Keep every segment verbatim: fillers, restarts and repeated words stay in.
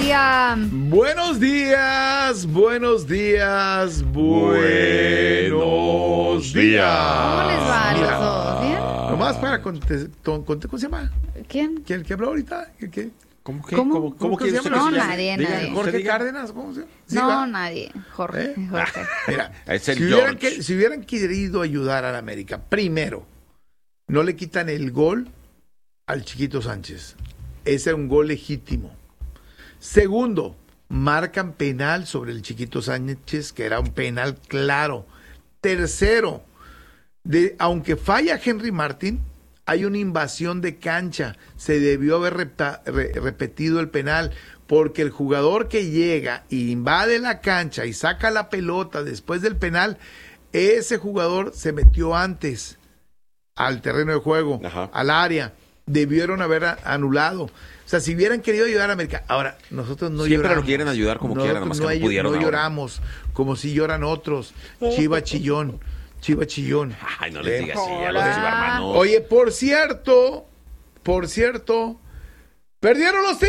García. Buenos días, buenos días, buenos días. ¿Cómo les va a los dos? ¿Bien? Nomás para contestar, ¿cómo se llama? ¿Quién? ¿Quién que habló ahorita? ¿Qué? qué? ¿Cómo que? ¿Cómo? ¿Cómo, cómo ¿Cómo quiere se usted llama? que No, se llame? nadie, Diga, nadie. ¿Jorge diga. Cárdenas? ¿Cómo se llama? ¿Sí, No, va? nadie. Jorge. ¿Eh? Jorge. Mira, Es el si, hubieran George. que- si hubieran querido ayudar a la América, primero, no le quitan el gol al Chiquito Sánchez. Ese era un gol legítimo. Segundo, marcan penal sobre el Chiquito Sánchez, que era un penal claro. Tercero, de, aunque falla Henry Martin, hay una invasión de cancha. Se debió haber repta, re, repetido el penal, porque el jugador que llega y invade la cancha y saca la pelota después del penal, ese jugador se metió antes al terreno de juego, Ajá. al área. Debieron haber a, anulado. O sea, si hubieran querido ayudar a América. Ahora, nosotros no Siempre lloramos. lo quieren ayudar como No, quieran, nomás que no hay- pudieron no ahora. lloramos como si lloran otros. Chiva chillón, chiva chillón. Ay, no les Eh, digas así a los Hola. hermanos. Oye, por cierto, por cierto, ¡perdieron los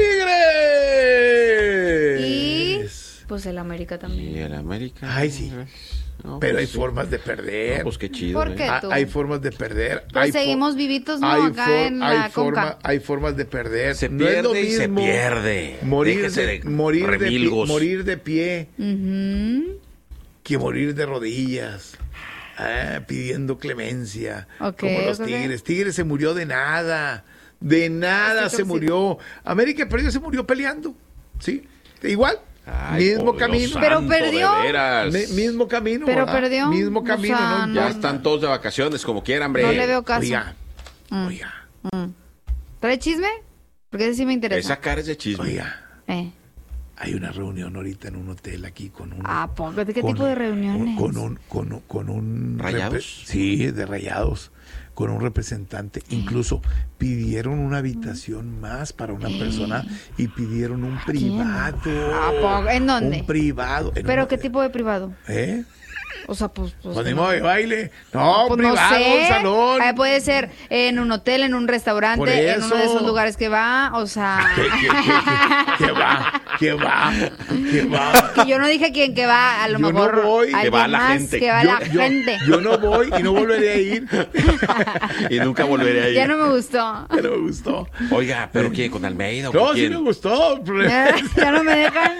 Tigres! Y pues el América Y también. el América. Ay, sí. No, Pero pues hay sí. formas de perder. No, pues qué chido. ¿Por ¿eh? qué? Ah, tú? hay formas de perder. Pero hay fo- seguimos vivitos, ¿no? hay Acá for- en la hay, forma- Conca. hay formas de perder. Se No es lo pierde y se mismo pierde. Morir Déjese de, de morir, de pie, remilgos. morir de pie Ujú. que morir de rodillas. Ah, pidiendo clemencia. Ok, como los ok. Tigres. Tigres se murió de nada. De nada Así se que sí. murió. América perdió, se murió peleando. ¿Sí? Igual. Ay, mismo por Dios camino. Pero santo, perdió. de veras. Mi- mismo camino. Pero ¿verdad? perdió. Mismo O camino. sea, ¿no? Ya no. están todos de vacaciones, como quieran, hombre. No le veo caso. Oiga, Mm. oiga, ¿Trae chisme? Porque ese sí me interesa. Esa cara es de chisme. oiga. Eh. Hay una reunión ahorita en un hotel aquí con un... ¿A poco? ¿De qué con- tipo de reuniones? Con un... Con, un- con un ¿Rayados? repre- sí, de Rayados. Con un representante. Incluso pidieron una habitación más para una persona y pidieron un privado. ¿A poco? ¿En dónde? Un privado. en ¿Pero un- qué tipo de privado? ¿Eh? O sea, pues... pues, Pues ni no. modo de baile. No, Pues privado, no sé. un salón. Eh, puede ser en un hotel, en un Por restaurante, en uno de eso. esos lugares que va, o sea... ¿Qué, qué, qué, qué, qué va? ¿Qué va? ¿Qué va? Que yo no dije quién que va, a lo Yo no mejor voy. alguien Que va la más, gente. que va Yo, la yo- gente. yo no voy y no volveré a ir. Y nunca volveré a ir. Ya no me gustó. Ya no me gustó. Oiga, ¿pero quién? ¿Con Almeida o No, con sí quién? me gustó. Pero, Ya, ya no me dejan.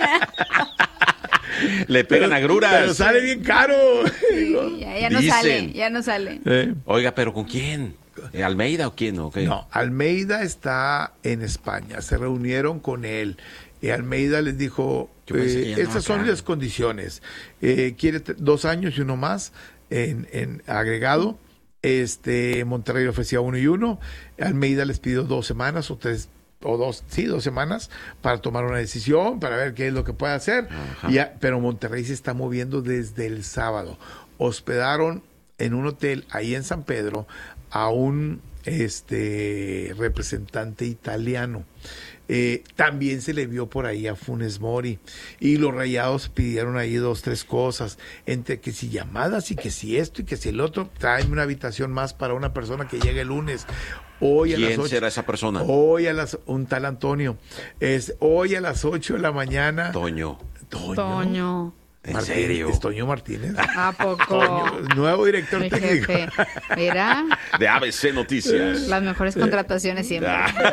Le pegan agruras. pero sale bien caro. Sí, ya, ya no Dicen. sale, ya no sale. Eh, Oiga, ¿pero con quién? ¿Eh, ¿Almeida o quién? ¿O qué? No, Almeida está en España. Se reunieron con él. Y Almeida les dijo, Yo pensé que eh, ya no estas son acá. las condiciones. Eh, quiere t- dos años y uno más en, en agregado. Este Monterrey le ofrecía uno y uno. Almeida les pidió dos semanas o tres o dos, sí, dos semanas para tomar una decisión, para ver qué es lo que puede hacer. Ajá. Ya, pero Monterrey se está moviendo desde el sábado. Hospedaron en un hotel ahí en San Pedro a un este representante italiano. Eh, también se le vio por ahí a Funes Mori y los Rayados pidieron ahí dos, tres cosas, entre que si llamadas y que si esto y que si el otro, tráeme una habitación más para una persona que llegue el lunes. Hoy a las ¿Quién ocho, será esa persona? Hoy a las, un tal Antonio, es hoy a las ocho de la mañana. Toño. Toño. Toño. ¿En Martínez, serio? es Toño Martínez. ¿A poco? Toño, nuevo director Mi técnico. jefe. Mira, De A B C Noticias. las mejores contrataciones siempre.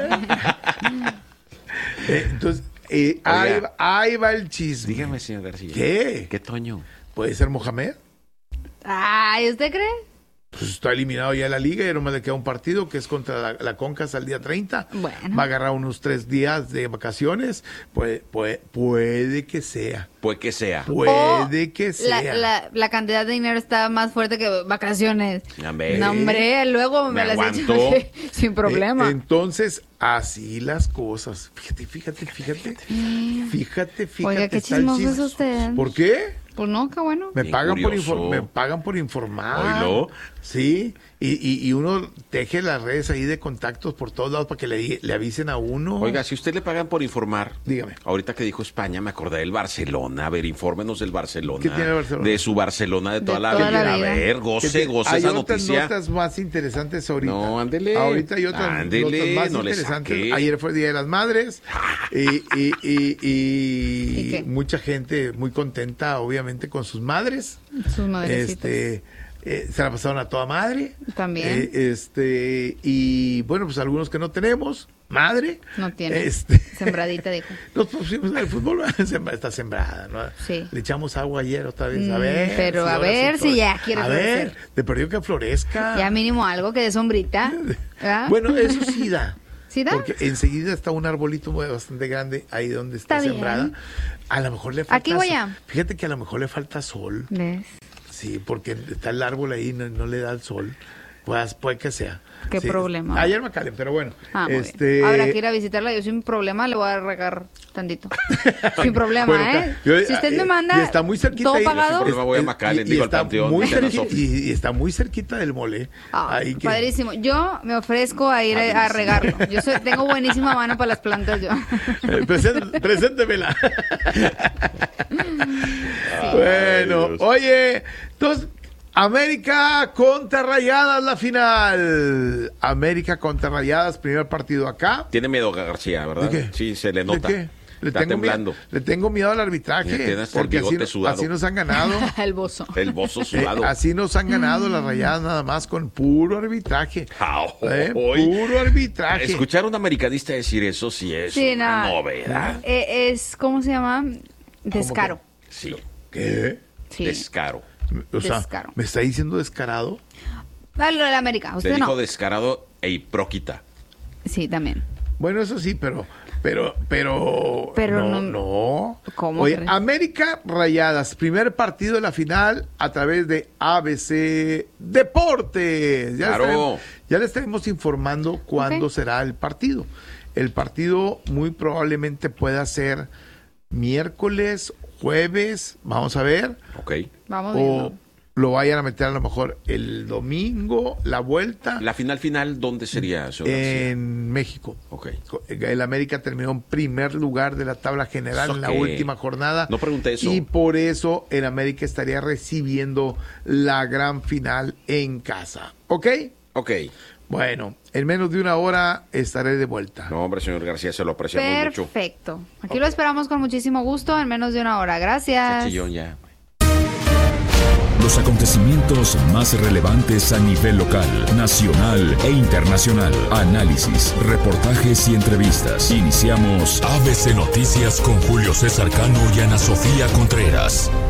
Eh, entonces, eh, Oiga. ahí, va- ahí va el chisme. Dígame, señor García. ¿Qué? ¿Qué Toño? ¿Puede ser Mohamed? Ay, ¿usted cree? Pues está eliminado ya de la liga, ya nomás le queda un partido que es contra la, la Concas al día treinta. Bueno. Va a agarrar unos tres días de vacaciones. Puede, puede, puede que sea. Pues que sea. Puede que La, sea. la, la cantidad de dinero está más fuerte que vacaciones. Hombre. No, hombre, luego me, Me las aguanto. echo sin problema. Eh, entonces, así las cosas. Fíjate, fíjate, fíjate. Fíjate, fíjate. Oiga, qué está el chismoso chisme. es usted. ¿Por qué? Pues no, qué bueno. Me Bien pagan, por curioso. infor- me pagan por informar. Oílo. Sí, y, y, y uno teje las redes ahí de contactos por todos lados para que le, le avisen a uno. Oiga, si usted le pagan por informar, Dígame. ahorita que dijo España, me acordé del Barcelona. A ver, infórmenos del Barcelona. ¿Qué tiene el Barcelona? De su Barcelona de toda De la toda vida. la A vida. ver, Que goce, te- goce hay esa otras noticia. notas más interesantes ahorita. No, ándele. Ahorita hay otras Ándele, notas más no le interesantes. interesantes. ¿qué? Ayer fue el Día de las Madres y, y, y, y ¿Y qué? mucha gente muy contenta, obviamente, con sus madres. Sus madrecitas. Este, eh, se la pasaron a toda madre. También. Eh, este, y bueno, pues algunos que no tenemos madre. No tiene. Este, Sembradita, dijo. Nos pusimos el fútbol, está sembrada, ¿no? Sí. Le echamos agua ayer otra vez, a Mm, ver. pero a ahora ver sí si ya flore- quiere A ver, florecer. de perdido que florezca. Ya mínimo algo que dé sombrita. ¿verdad? Bueno, eso sí da. ¿Sí da? Porque enseguida está un arbolito muy- bastante grande ahí donde está, Está bien. sembrada. A lo mejor le falta Aquí voy sol. a- Fíjate que a lo mejor le falta sol. ¿Ves? Sí, porque está el árbol ahí, no, no le da el sol. Pues puede que sea. Qué Sí. problema. Ayer me calen, pero bueno. Ah, muy este... bien. Habrá que ir a visitarla. Yo sin problema le voy a regar tantito. Sin problema, Bueno, ¿eh? yo- Si usted me eh, manda y está muy cerquita todo ahí, pagado. Sin problema, voy a McAllen, y- y digo, al está Panteón, muy Diana cerqui- Sofi. y, y está muy cerquita del mole. Ah, Ahí que- padrísimo. Yo me ofrezco a ir a, a regarlo. Yo soy, tengo buenísima mano para las plantas yo. Eh, presén- Preséntemela. Bueno, Dios. oye, entonces, América contra Rayadas la final. América contra Rayadas, primer partido acá. Tiene miedo García, ¿verdad? ¿De qué? Sí, se le ¿De nota. qué? Le Está tengo temblando. Miedo, le tengo miedo al arbitraje. Ya tienes el porque así, bigote sudado. así nos han ganado. El bozo. El bozo Eh, sudado. así nos han ganado las Rayadas nada más con puro arbitraje. Ah, Eh, hoy. Puro arbitraje. Escuchar a un americanista decir eso sí es Sí, una no. novedad. Eh, es, ¿cómo se llama? Descaro. Sí, ¿Qué? Sí. descaro. O sea, Descaro. ¿me está diciendo descarado? Ah, lo de la América. Se Usted dijo no. descarado e hipróquita. Sí, también. Bueno, eso sí, pero, pero, pero, Pero no, no- no. ¿Cómo Oye, crees? América Rayadas, primer partido de la final a través de A B C Deportes. Ya, Claro. estaremos, ya le estaremos informando cuándo Ok. será el partido. El partido muy probablemente pueda ser miércoles, jueves, vamos a ver, Ok. Vamos o viendo. lo vayan a meter a lo mejor el domingo, la vuelta La final final, ¿dónde sería, señor García? en México. Ok. El América terminó en primer lugar de la tabla general ¿Eso en la qué? última jornada. No pregunté eso. Y por eso el América estaría recibiendo la gran final en casa. ¿Ok? Ok. Bueno, en menos de una hora estaré de vuelta. No, hombre, señor García, se lo apreciamos mucho. Perfecto. Aquí lo esperamos con muchísimo gusto en menos de una hora. Gracias. Ese chillón ya. Los acontecimientos más relevantes a nivel local, nacional e internacional. Análisis, reportajes y entrevistas. Iniciamos A B C Noticias con Julio César Cano y Ana Sofía Contreras.